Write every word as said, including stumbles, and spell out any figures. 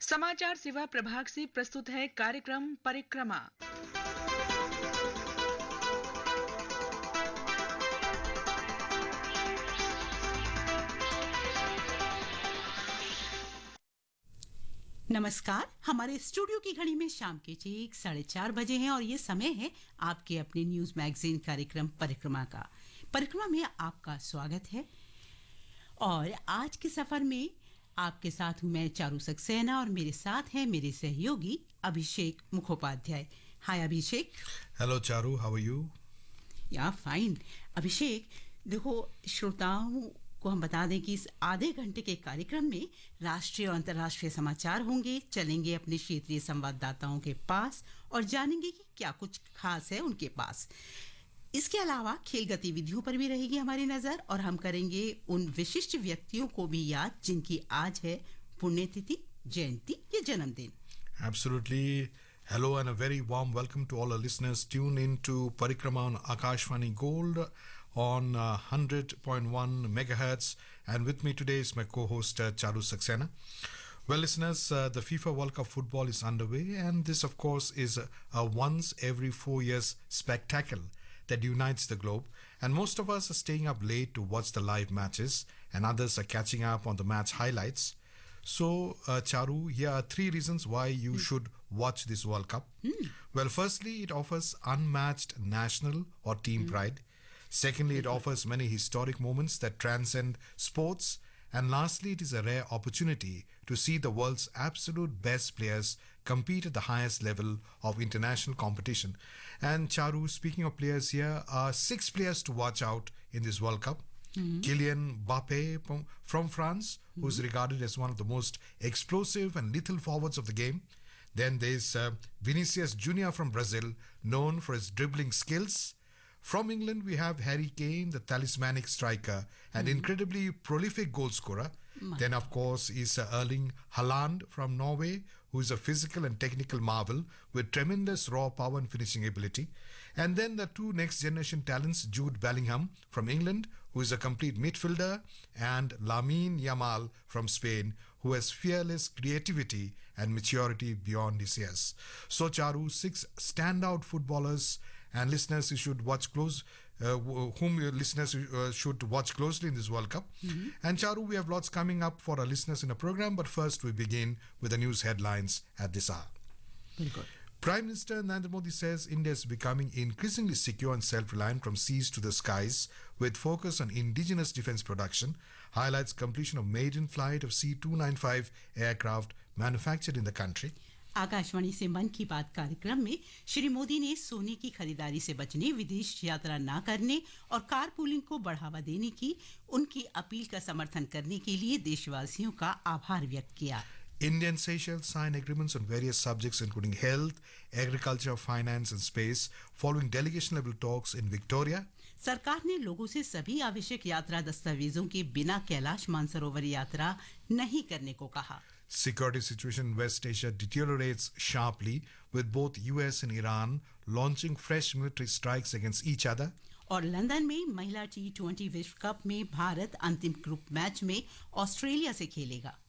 समाचार सेवा प्रभाग से प्रस्तुत है कार्यक्रम परिक्रमा। नमस्कार। हमारे स्टूडियो की घड़ी में शाम के ठीक साढ़े चार बजे हैं और ये समय है आपके अपने न्यूज मैगजीन कार्यक्रम परिक्रमा का। परिक्रमा में आपका स्वागत है और आज के सफर में आपके साथ हूं मैं चारू सक्सेना और मेरे साथ हैं मेरे सहयोगी अभिषेक मुखोपाध्याय। हाय अभिषेक। Hello Charu, how are you? या फाइन। अभिषेक देखो, श्रोताओं को हम बता दें कि इस आधे घंटे के कार्यक्रम में राष्ट्रीय और अंतर्राष्ट्रीय समाचार होंगे, चलेंगे अपने क्षेत्रीय संवाददाताओं के पास और जानेंगे कि क्या कुछ खास है उनके पास। इसके अलावा खेल गतिविधियों पर भी रहेगी हमारी नजर और हम करेंगे उन विशिष्ट व्यक्तियों को भी याद जिनकी आज है पुण्यतिथि, जयंती या जन्मदिन। Absolutely. Hello and a very warm welcome to all our listeners. Tune in to Parikrama on Akashvani Gold on uh, one hundred point one megahertz. And with me today is my co-host uh, Charu Saxena. Well, listeners, uh, the FIFA World Cup football is underway, and this, of course, is a, a once every four years spectacle that unites the globe. And most of us are staying up late to watch the live matches, and others are catching up on the match highlights. So, uh, Charu, here are three reasons why you mm. should watch this World Cup. Mm. Well, firstly, it offers unmatched national or team mm. pride. Secondly, it offers many historic moments that transcend sports. And lastly, it is a rare opportunity to see the world's absolute best players compete at the highest level of international competition. And Charu, speaking of players, here are six players to watch out in this World Cup. Mm-hmm. Kylian Mbappe from France, mm-hmm. who's regarded as one of the most explosive and lethal forwards of the game. Then there's uh, Vinicius Junior from Brazil, known for his dribbling skills. From England, we have Harry Kane, the talismanic striker and mm-hmm. incredibly prolific goal scorer. My then, of course, is uh, Erling Haaland from Norway, who is a physical and technical marvel with tremendous raw power and finishing ability. And then the two next-generation talents, Jude Bellingham from England, who is a complete midfielder, and Lamine Yamal from Spain, who has fearless creativity and maturity beyond his years. So, Charu, six standout footballers and listeners you should watch close, uh, whom your listeners uh, should watch closely in this World Cup. Mm-hmm. And Charu, we have lots coming up for our listeners in the program, but first we begin with the news headlines at this hour. Very good. Prime Minister Narendra Modi says India is becoming increasingly secure and self-reliant from seas to the skies with focus on indigenous defense production, highlights completion of maiden flight of C two ninety-five aircraft manufactured in the country. Akashvani से मन की बात कार्यक्रम में श्री मोदी ने सोने की खरीदारी से बचने, विदेश यात्रा न करने और कार पूलिंग को बढ़ावा देने की उनकी अपील का समर्थन करने के लिए देशवासियों का आभार व्यक्त किया। India and Seychelles sign agreements on various subjects including health, agriculture, finance and space following delegation level talks in Victoria. सरकार ने लोगों से सभी आवश्यक यात्रा दस्तावेजों के बिना कैलाश मानसरोवर यात्रा नहीं करने को कहा। Security situation in West Asia deteriorates sharply with both U S and Iran launching fresh military strikes against each other. और लंदन में महिला टी ट्वेंटी विश्व कप में भारत अंतिम ग्रुप मैच में ऑस्ट्रेलिया से खेलेगा।